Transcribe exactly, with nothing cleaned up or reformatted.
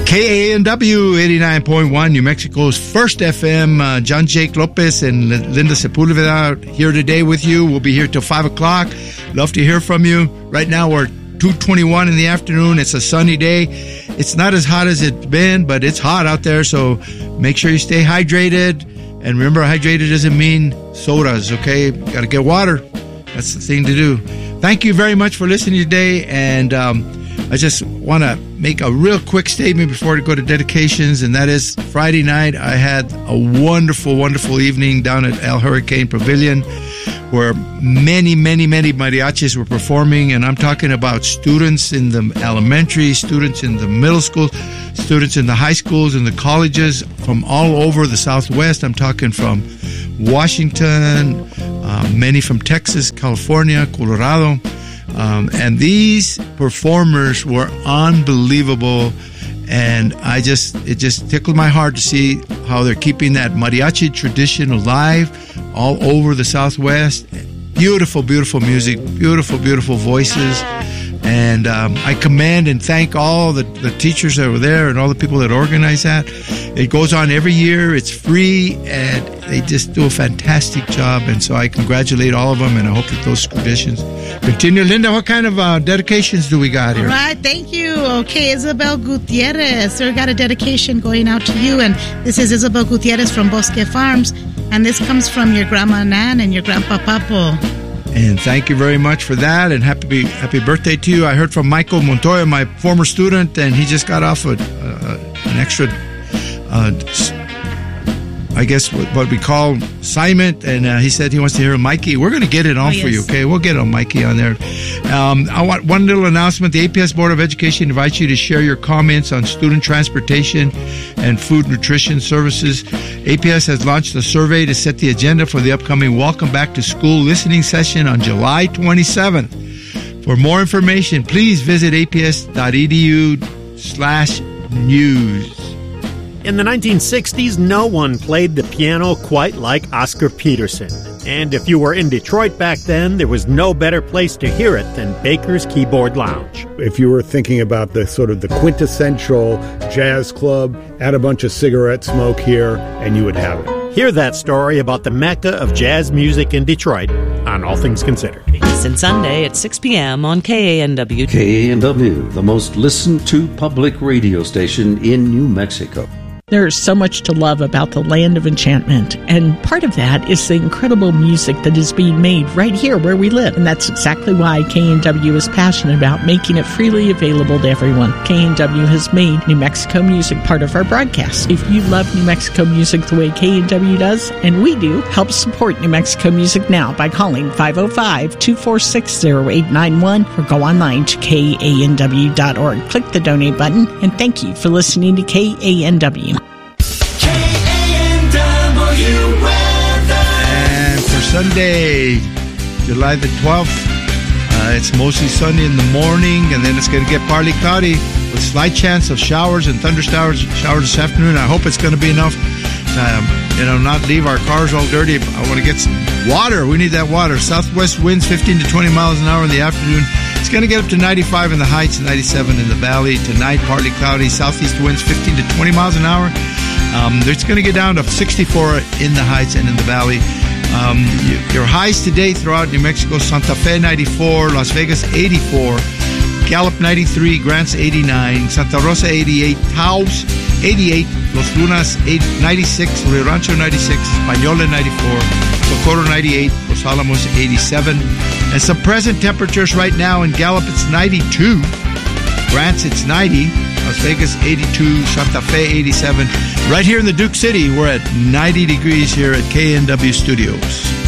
K A N W eighty-nine point one, New Mexico's first F M. Uh, John Jake Lopez and Linda Sepulveda here today with you. We'll be here till five o'clock. Love to hear from you. Right now we're two twenty-one in the afternoon. It's a sunny day. It's not as hot as it's been, but it's hot out there, so make sure you stay hydrated. And remember, hydrated doesn't mean sodas, okay? Got to get water. That's the thing to do. Thank you very much for listening today, and um, I just want to make a real quick statement before we go to dedications, and that is Friday night I had a wonderful, wonderful evening down at El Hurricane Pavilion where many, many, many mariachis were performing, and I'm talking about students in the elementary, students in the middle school, students in the high schools and the colleges from all over the Southwest. I'm talking from Washington, uh, many from Texas, California, Colorado. Um, and these performers were unbelievable, and I just it just tickled my heart to see how they're keeping that mariachi tradition alive all over the Southwest. Beautiful, beautiful music, beautiful, beautiful voices, and um, I commend and thank all the, the teachers that were there and all the people that organize that. It goes on every year. It's free, and they just do a fantastic job, and so I congratulate all of them, and I hope that those traditions continue. Linda, what kind of uh, dedications do we got here? All right, thank you. Okay, Isabel Gutierrez. So we got a dedication going out to you, and this is Isabel Gutierrez from Bosque Farms, and this comes from your grandma Nan and your grandpa Papo. And thank you very much for that, and happy happy birthday to you. I heard from Michael Montoya, my former student, and he just got off a, uh, an extra Uh, I guess what, what we call assignment, and uh, he said he wants to hear Mikey. We're going to get it on oh, yes. for you, okay? We'll get on Mikey on there. Um, I want one little announcement. The A P S Board of Education invites you to share your comments on student transportation and food nutrition services. A P S has launched a survey to set the agenda for the upcoming Welcome Back to School listening session on July twenty-seventh. For more information, please visit aps.edu slash news. In the nineteen sixties, no one played the piano quite like Oscar Peterson. And if you were in Detroit back then, there was no better place to hear it than Baker's Keyboard Lounge. If you were thinking about the sort of the quintessential jazz club, add a bunch of cigarette smoke here, and you would have it. Hear that story about the Mecca of jazz music in Detroit on All Things Considered. Since Sunday at six p.m. on K A N W. K A N W, the most listened to public radio station in New Mexico. There's so much to love about the Land of Enchantment, and part of that is the incredible music that is being made right here where we live, and that's exactly why K A N W is passionate about making it freely available to everyone. K A N W has made New Mexico music part of our broadcast. If you love New Mexico music the way K A N W does, and we do, help support New Mexico music now by calling five oh five, two four six, oh eight nine one or go online to K A N W dot org. Click the donate button, and thank you for listening to K A N W. Sunday, July the twelfth. Uh, it's mostly sunny in the morning, and then it's going to get partly cloudy with slight chance of showers and thunder showers, showers this afternoon. I hope it's going to be enough to um, you know, not leave our cars all dirty. I want to get some water. We need that water. Southwest winds fifteen to twenty miles an hour in the afternoon. It's going to get up to ninety-five in the heights, ninety-seven in the valley. Tonight, partly cloudy. Southeast winds fifteen to twenty miles an hour. Um, it's going to get down to sixty-four in the heights and in the valley. Um, your highs today throughout New Mexico: Santa Fe ninety-four, Las Vegas eighty-four, Gallup ninety-three, Grants eighty-nine, Santa Rosa eighty-eight, Taos eighty-eight, Los Lunas ninety-six, Rio Rancho ninety-six, Española ninety-four, Socorro ninety-eight, Los Alamos eighty-seven. And some present temperatures right now in Gallup, it's ninety-two, Grants it's ninety, Las Vegas eighty-two, Santa Fe eighty-seven. Right here in the Duke City, we're at ninety degrees here at K N W Studios.